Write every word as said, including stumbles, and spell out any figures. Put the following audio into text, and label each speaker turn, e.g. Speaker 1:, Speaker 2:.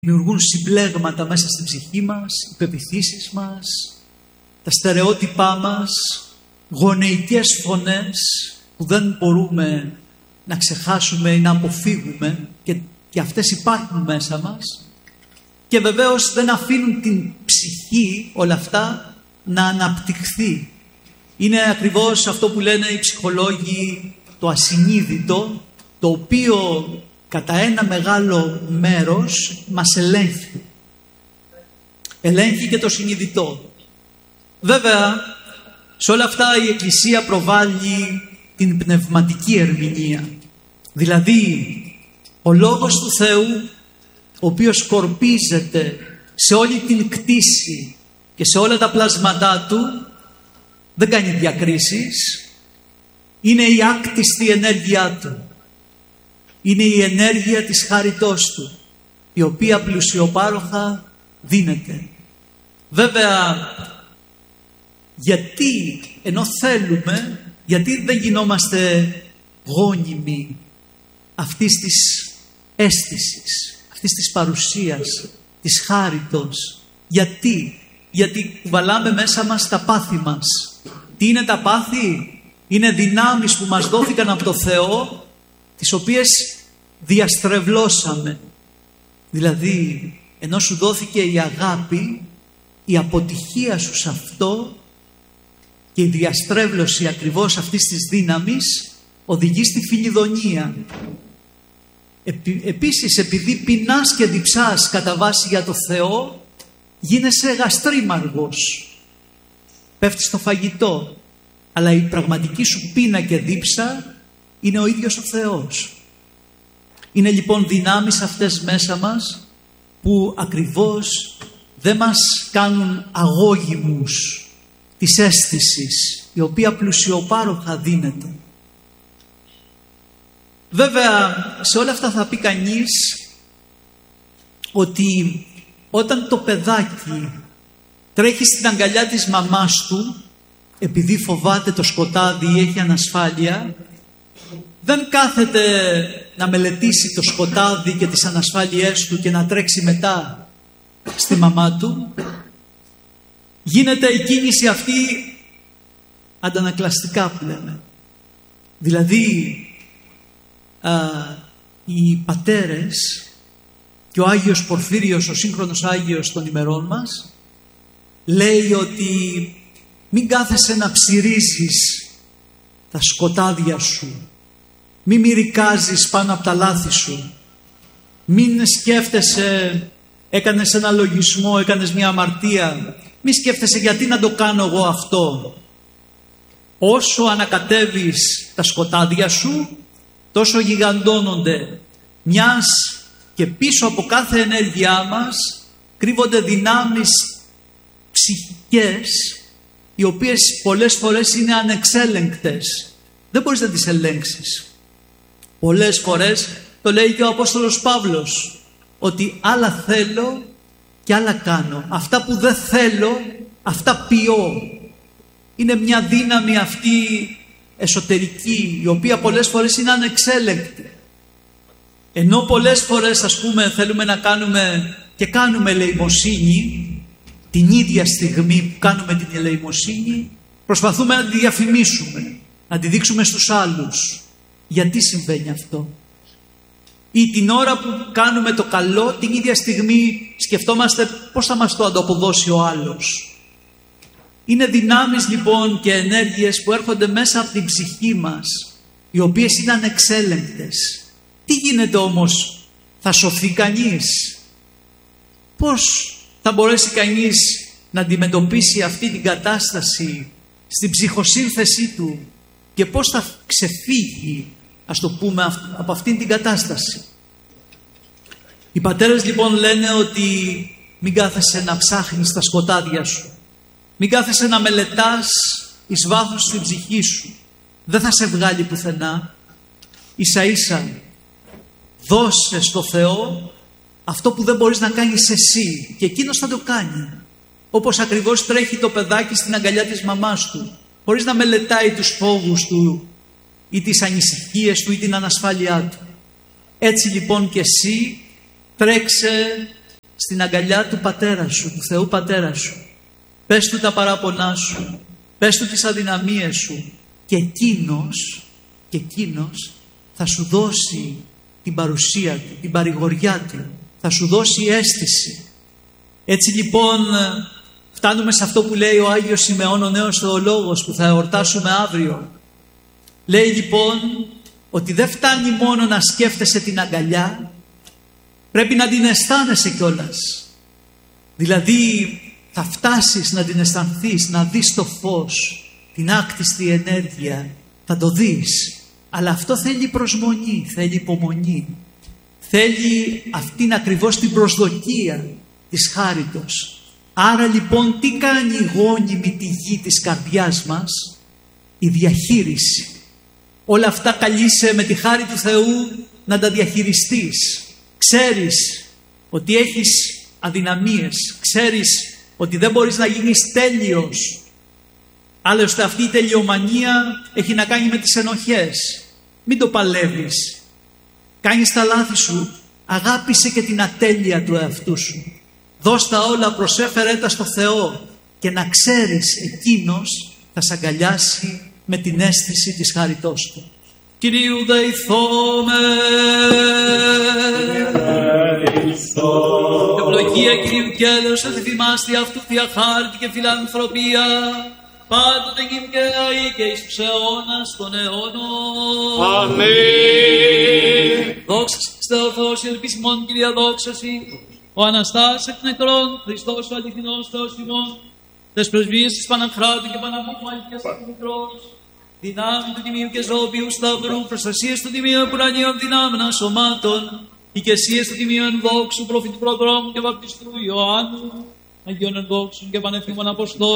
Speaker 1: δημιουργούν συμπλέγματα μέσα στην ψυχή μας, οι πεποιθήσεις μας, τα στερεότυπά μας, γονεϊκές φωνές που δεν μπορούμε να ξεχάσουμε ή να αποφύγουμε και, και αυτές υπάρχουν μέσα μας, και βεβαίως δεν αφήνουν την ψυχή όλα αυτά να αναπτυχθεί. Είναι ακριβώς αυτό που λένε οι ψυχολόγοι, το ασυνείδητο, το οποίο κατά ένα μεγάλο μέρος μας ελέγχει. Ελέγχει και το συνειδητό. Βέβαια, σε όλα αυτά η Εκκλησία προβάλλει την πνευματική ερμηνεία. Δηλαδή, ο Λόγος του Θεού, ο οποίος σκορπίζεται σε όλη την κτήση και σε όλα τα πλάσματά του, δεν κάνει διακρίσεις, είναι η άκτιστη ενέργειά του. Είναι η ενέργεια της χάριτός του, η οποία πλουσιοπάροχα δίνεται. Βέβαια, γιατί ενώ θέλουμε, γιατί δεν γινόμαστε γόνιμοι αυτής της αίσθησης, αυτής της παρουσίας, της χάριτος? Γιατί? Γιατί κουβαλάμε μέσα μας τα πάθη μας. Τι είναι τα πάθη? Είναι δυνάμεις που μας δόθηκαν από το Θεό, τις οποίες διαστρεβλώσαμε. Δηλαδή, ενώ σου δόθηκε η αγάπη, η αποτυχία σου σε αυτό και η διαστρέβλωση ακριβώς αυτής της δύναμης οδηγεί στη φιλιδονία. Επί, επίσης, επειδή πεινάς και διψάς κατά βάση για το Θεό, γίνεσαι γαστρίμαργος. Πέφτεις στο φαγητό. Αλλά η πραγματική σου πείνα και δίψα είναι ο ίδιος ο Θεός. Είναι λοιπόν δυνάμεις αυτές μέσα μας που ακριβώς δεν μας κάνουν αγώγιμους της αίσθησης, η οποία πλουσιοπάροχα δίνεται. Βέβαια, σε όλα αυτά θα πει κανείς ότι όταν το παιδάκι τρέχει στην αγκαλιά της μαμάς του, επειδή φοβάται το σκοτάδι ή έχει ανασφάλεια, δεν κάθεται να μελετήσει το σκοτάδι και τις ανασφάλειές του και να τρέξει μετά στη μαμά του. Γίνεται η κίνηση αυτή αντανακλαστικά που λέμε. Δηλαδή α, οι πατέρες και ο Άγιος Πορφύριος, ο σύγχρονος Άγιος των ημερών μας, λέει ότι μην κάθεσαι να ψηρίζεις τα σκοτάδια σου, μην μυρικάζεις πάνω από τα λάθη σου, μην σκέφτεσαι, έκανες ένα λογισμό, έκανες μια αμαρτία, μην σκέφτεσαι γιατί να το κάνω εγώ αυτό. Όσο ανακατεύεις τα σκοτάδια σου, τόσο γιγαντώνονται, μιας και πίσω από κάθε ενέργειά μας κρύβονται δυνάμεις ψυχικές, οι οποίες πολλές φορές είναι ανεξέλεγκτες. Δεν μπορείς να τις ελέγξεις. Πολλές φορές το λέει και ο Απόστολος Παύλος, ότι άλλα θέλω και άλλα κάνω. Αυτά που δεν θέλω, αυτά ποιώ. Είναι μια δύναμη αυτή εσωτερική, η οποία πολλές φορές είναι ανεξέλεγκτη. Ενώ πολλές φορές, ας πούμε, θέλουμε να κάνουμε και κάνουμε ελεημοσύνη, την ίδια στιγμή που κάνουμε την ελεημοσύνη, προσπαθούμε να τη διαφημίσουμε, να τη δείξουμε στους άλλους. Γιατί συμβαίνει αυτό? Ή την ώρα που κάνουμε το καλό, την ίδια στιγμή σκεφτόμαστε πώς θα μας το ανταποδώσει ο άλλος. Είναι δυνάμεις λοιπόν και ενέργειες που έρχονται μέσα από την ψυχή μας, οι οποίες είναι ανεξέλεγκτες. Τι γίνεται όμως? Θα σωθεί κανείς? Πώς θα μπορέσει κανείς να αντιμετωπίσει αυτή την κατάσταση στην ψυχοσύνθεσή του και πώς θα ξεφύγει, ας το πούμε, από αυτήν την κατάσταση? Οι πατέρες λοιπόν λένε ότι μην κάθεσαι να ψάχνεις τα σκοτάδια σου, μην κάθεσαι να μελετάς εις βάθος στην ψυχή σου, δεν θα σε βγάλει πουθενά. Ίσα ίσα δώσε στο Θεό αυτό που δεν μπορείς να κάνεις εσύ και εκείνος θα το κάνει. Όπως ακριβώς τρέχει το παιδάκι στην αγκαλιά της μαμάς του, χωρίς να μελετάει τους φόβους του ή τις ανησυχίες του ή την ανασφάλειά του. Έτσι λοιπόν και εσύ τρέξε στην αγκαλιά του πατέρα σου, του Θεού πατέρα σου. Πες του τα παράπονά σου, πες του τις αδυναμίες σου και εκείνος, και εκείνος θα σου δώσει την παρουσία του, την παρηγοριά του, θα σου δώσει αίσθηση. Έτσι λοιπόν φτάνουμε σε αυτό που λέει ο Άγιος Σιμεών, ο νέος θεολόγος, που θα εορτάσουμε αύριο. Λέει λοιπόν ότι δεν φτάνει μόνο να σκέφτεσαι την αγκαλιά, πρέπει να την αισθάνεσαι κιόλας. Δηλαδή θα φτάσεις να την αισθανθείς, να δεις το φως, την άκτιστη ενέργεια, θα το δεις. Αλλά αυτό θέλει προσμονή, θέλει υπομονή. Θέλει αυτήν ακριβώς την προσδοκία της χάριτος. Άρα λοιπόν τι κάνει η γόνιμη τη γη της καρδιάς μας? Η διαχείριση. Όλα αυτά καλείσαι με τη χάρη του Θεού να τα διαχειριστείς. Ξέρεις ότι έχεις αδυναμίες, ξέρεις ότι δεν μπορείς να γίνεις τέλειος. Άλλωστε αυτή η τελειομανία έχει να κάνει με τις ενοχές. Μην το παλεύεις. Κάνεις τα λάθη σου, αγάπησε και την ατέλεια του εαυτού σου. Δώσ' τα όλα, προσέφερε τα στο Θεό και να ξέρεις εκείνος θα σ' αγκαλιάσει με την αίσθηση της χαριτός του. Κυρίου δεηθώμε. Ευλογία Κυρίου και έλεος θυμάστη αυτού θεία χάρτη και φιλανθρωπία, πάντοτε γυμκαίοι και εις τους αιώνας των αιώνων.
Speaker 2: Αμήν.
Speaker 1: Δόξα σε ο Θεός η ελπισμόν Κυρία δόξαση, ο Αναστάς εκ νεκρών, Χριστός ο αληθινός Θεός ημών, τες πρεσβείες της Παναχράτου και Παναμήτου Αληθιάς του Μικρός, δυνάμει του Τιμίου και Ζώπιου Σταυρού, προστασίες του Τιμίου Επουρανίων δυνάμενα σωμάτων, οικεσίες του Τιμίου Ενδόξου, προφητού Προδρόμου και Βαπτιστού Ιωάννου, Αγίων Ενδόξων και Πανεφήμων Αποστόλων,